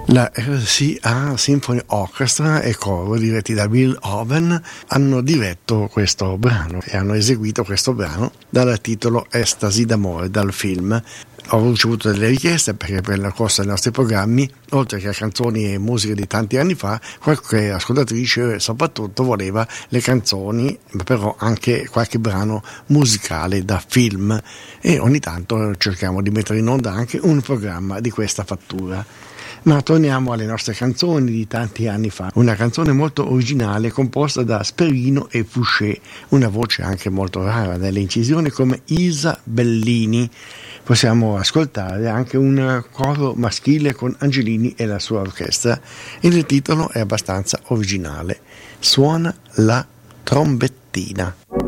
La RCA Symphony Orchestra e coro diretti da Bill Owen hanno diretto questo brano e hanno eseguito questo brano dal titolo Estasi d'amore, dal film. Ho ricevuto delle richieste perché per la corsa dei nostri programmi, oltre che a canzoni e musiche di tanti anni fa, qualche ascoltatrice soprattutto voleva le canzoni, ma però anche qualche brano musicale da film, e ogni tanto cerchiamo di mettere in onda anche un programma di questa fattura. Ma torniamo alle nostre canzoni di tanti anni fa. Una canzone molto originale composta da Sperino e Fouché, una voce anche molto rara nelle incisioni come Isa Bellini. Possiamo ascoltare anche un coro maschile con Angelini e la sua orchestra. Il titolo è abbastanza originale. Suona la trombettina.